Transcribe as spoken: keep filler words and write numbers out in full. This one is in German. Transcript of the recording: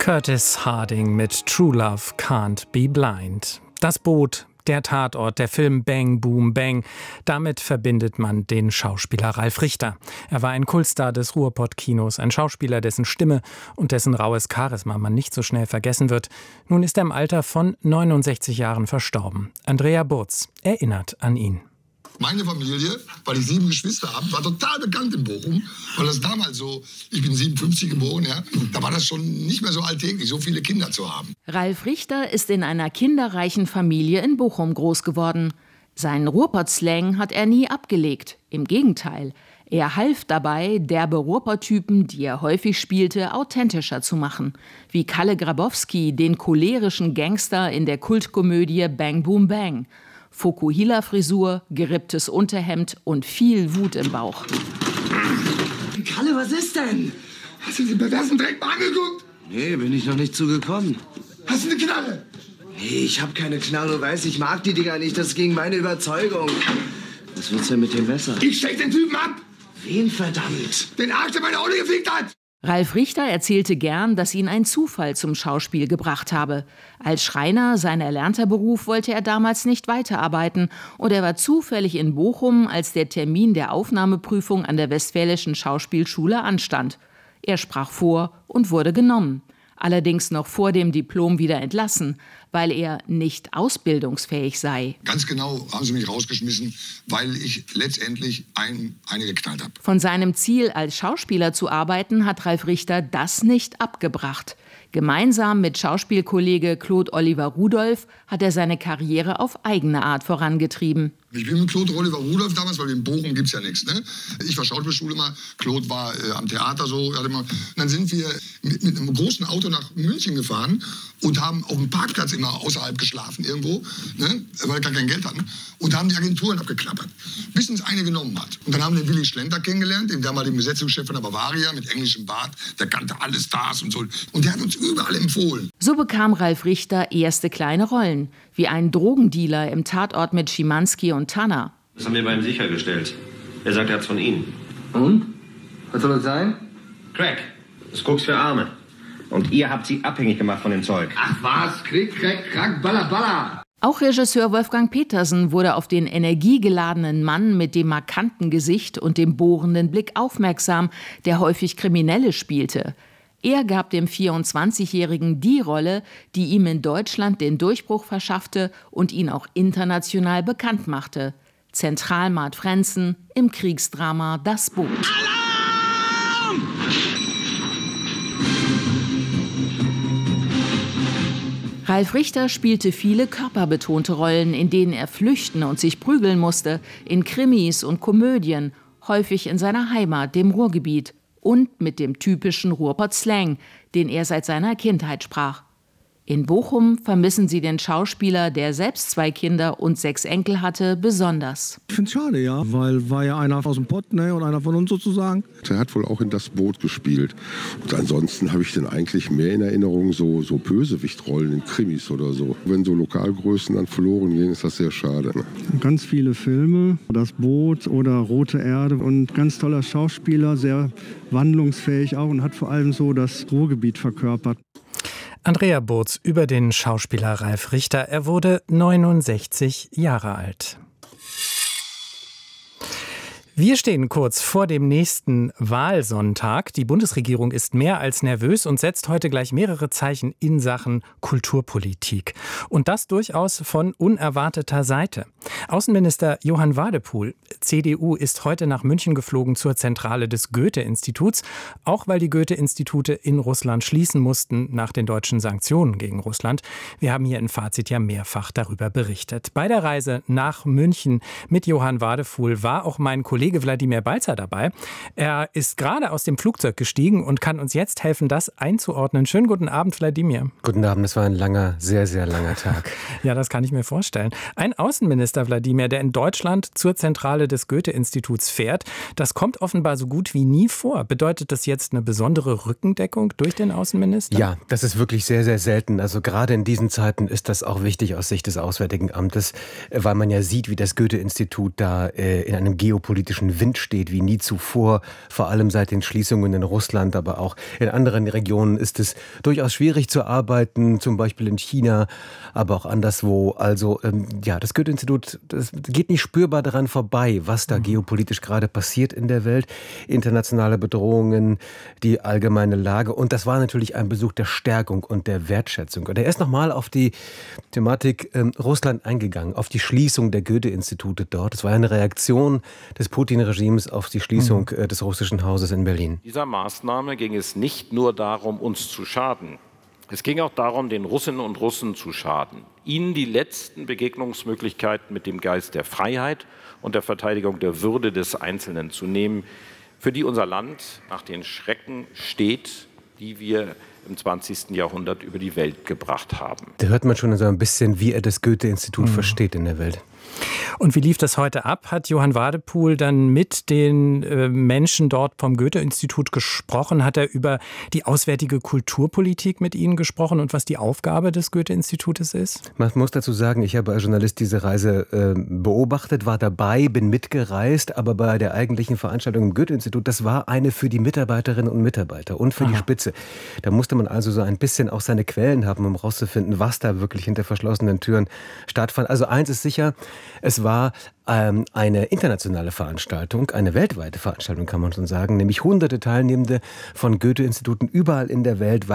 Curtis Harding mit True Love Can't Be Blind. Das Boot, der Tatort, der Film Bang Boom Bang. Damit verbindet man den Schauspieler Ralf Richter. Er war ein Kultstar des Ruhrpott-Kinos, ein Schauspieler, dessen Stimme und dessen raues Charisma man nicht so schnell vergessen wird. Nun ist er im Alter von neunundsechzig Jahren verstorben. Andrea Burz erinnert an ihn. Meine Familie, weil ich sieben Geschwister habe, war total bekannt in Bochum. Weil das damals so, ich bin siebenundfünfzig geboren, ja, da war das schon nicht mehr so alltäglich, so viele Kinder zu haben. Ralf Richter ist in einer kinderreichen Familie in Bochum groß geworden. Seinen Ruhrpott-Slang hat er nie abgelegt. Im Gegenteil, er half dabei, derbe Ruhrpott-Typen, die er häufig spielte, authentischer zu machen. Wie Kalle Grabowski, den cholerischen Gangster in der Kultkomödie Bang Boom Bang. Fokuhila-Frisur, geripptes Unterhemd und viel Wut im Bauch. Kalle, was ist denn? Hast du den perversen Dreck mal angeguckt? Nee, bin ich noch nicht zugekommen. Hast du eine Knarre? Nee, ich hab keine Knarre, du weißt, ich mag die Dinger nicht, das ist gegen meine Überzeugung. Was willst du denn mit dem Messer? Ich steck den Typen ab! Wen verdammt? Den Arsch, der meine Olle gefickt hat! Ralf Richter erzählte gern, dass ihn ein Zufall zum Schauspiel gebracht habe. Als Schreiner, sein erlernter Beruf, wollte er damals nicht weiterarbeiten. Und er war zufällig in Bochum, als der Termin der Aufnahmeprüfung an der Westfälischen Schauspielschule anstand. Er sprach vor und wurde genommen. Allerdings noch vor dem Diplom wieder entlassen, weil er nicht ausbildungsfähig sei. Ganz genau haben sie mich rausgeschmissen, weil ich letztendlich ein, eine geknallt habe. Von seinem Ziel, als Schauspieler zu arbeiten, hat Ralf Richter das nicht abgebracht. Gemeinsam mit Schauspielkollege Claude Oliver Rudolph hat er seine Karriere auf eigene Art vorangetrieben. Ich bin mit Claude Oliver Rudolph damals, weil in Bochum gibt's ja nichts. Ne? Ich war Schauspielschule mal, Claude war äh, am Theater so. Hatte mal, und dann sind wir mit, mit einem großen Auto nach München gefahren und haben auf dem Parkplatz immer außerhalb geschlafen irgendwo, ne? Weil wir gar kein Geld hatten. Und haben die Agenturen abgeklappert, bis uns eine genommen hat. Und dann haben wir den Willy Schlenter kennengelernt, den damaligen Besetzungschef von der Bavaria mit englischem Bart. Der kannte alle Stars und so. Und der hat uns überall empfohlen. So bekam Ralf Richter erste kleine Rollen, wie ein Drogendealer im Tatort mit Schimanski und Tanner. Das haben wir bei ihm sichergestellt. Er sagt, er hat's von Ihnen. Und? Was soll das sein? Crack. Das Koks für Arme. Und ihr habt sie abhängig gemacht von dem Zeug. Ach was, Krieg, Crack, Crack, Baller, Baller. Auch Regisseur Wolfgang Petersen wurde auf den energiegeladenen Mann mit dem markanten Gesicht und dem bohrenden Blick aufmerksam, der häufig Kriminelle spielte. Er gab dem vierundzwanzigjährigen die Rolle, die ihm in Deutschland den Durchbruch verschaffte und ihn auch international bekannt machte. Zentralmart Frenzen im Kriegsdrama Das Boot. Alarm! Ralf Richter spielte viele körperbetonte Rollen, in denen er flüchten und sich prügeln musste, in Krimis und Komödien, häufig in seiner Heimat, dem Ruhrgebiet. Und mit dem typischen Ruhrpott-Slang, den er seit seiner Kindheit sprach. In Bochum vermissen sie den Schauspieler, der selbst zwei Kinder und sechs Enkel hatte, besonders. Ich finde es schade, ja, weil war ja einer aus dem Pott, ne, und einer von uns sozusagen. Er hat wohl auch in Das Boot gespielt. Und ansonsten habe ich den eigentlich mehr in Erinnerung, so, so Bösewichtrollen in Krimis oder so. Wenn so Lokalgrößen dann verloren gehen, ist das sehr schade. Ne? Ganz viele Filme, Das Boot oder Rote Erde und ganz toller Schauspieler, sehr wandlungsfähig auch und hat vor allem so das Ruhrgebiet verkörpert. Andrea Burz über den Schauspieler Ralf Richter. Er wurde neunundsechzig Jahre alt. Wir stehen kurz vor dem nächsten Wahlsonntag. Die Bundesregierung ist mehr als nervös und setzt heute gleich mehrere Zeichen in Sachen Kulturpolitik. Und das durchaus von unerwarteter Seite. Außenminister Johann Wadephul, C D U, ist heute nach München geflogen zur Zentrale des Goethe-Instituts, auch weil die Goethe-Institute in Russland schließen mussten nach den deutschen Sanktionen gegen Russland. Wir haben hier in Fazit ja mehrfach darüber berichtet. Bei der Reise nach München mit Johann Wadephul war auch mein Kollege Wladimir Balzer dabei. Er ist gerade aus dem Flugzeug gestiegen und kann uns jetzt helfen, das einzuordnen. Schönen guten Abend, Wladimir. Guten Abend, es war ein langer, sehr, sehr langer Tag. Ja, das kann ich mir vorstellen. Ein Außenminister, Wladimir, der in Deutschland zur Zentrale des Goethe-Instituts fährt, das kommt offenbar so gut wie nie vor. Bedeutet das jetzt eine besondere Rückendeckung durch den Außenminister? Ja, das ist wirklich sehr, sehr selten. Also gerade in diesen Zeiten ist das auch wichtig aus Sicht des Auswärtigen Amtes, weil man ja sieht, wie das Goethe-Institut da äh, in einem geopolitischen geopolitischen Wind steht wie nie zuvor. Vor allem seit den Schließungen in Russland, aber auch in anderen Regionen ist es durchaus schwierig zu arbeiten, zum Beispiel in China, aber auch anderswo. Also ähm, ja, das Goethe-Institut, das geht nicht spürbar daran vorbei, was da mhm. geopolitisch gerade passiert in der Welt. Internationale Bedrohungen, die allgemeine Lage. Und das war natürlich ein Besuch der Stärkung und der Wertschätzung. Und er ist nochmal auf die Thematik ähm, Russland eingegangen, auf die Schließung der Goethe-Institute dort. Es war eine Reaktion des Putin-Regimes auf die Schließung mhm. äh, des Russischen Hauses in Berlin. Dieser Maßnahme ging es nicht nur darum, uns zu schaden. Es ging auch darum, den Russinnen und Russen zu schaden, ihnen die letzten Begegnungsmöglichkeiten mit dem Geist der Freiheit und der Verteidigung der Würde des Einzelnen zu nehmen, für die unser Land nach den Schrecken steht, die wir im zwanzigsten Jahrhundert über die Welt gebracht haben. Da hört man schon so ein bisschen, wie er das Goethe-Institut mhm. versteht in der Welt. Und wie lief das heute ab? Hat Johann Wadepool dann mit den äh, Menschen dort vom Goethe-Institut gesprochen? Hat er über die auswärtige Kulturpolitik mit ihnen gesprochen und was die Aufgabe des Goethe-Institutes ist? Man muss dazu sagen, ich habe als Journalist diese Reise äh, beobachtet, war dabei, bin mitgereist, aber bei der eigentlichen Veranstaltung im Goethe-Institut, das war eine für die Mitarbeiterinnen und Mitarbeiter und für Aha. die Spitze. Da musste man also so ein bisschen auch seine Quellen haben, um herauszufinden, was da wirklich hinter verschlossenen Türen stattfand. Also eins ist sicher, es war ähm, eine internationale Veranstaltung, eine weltweite Veranstaltung, kann man schon sagen, nämlich hunderte Teilnehmende von Goethe-Instituten überall in der Welt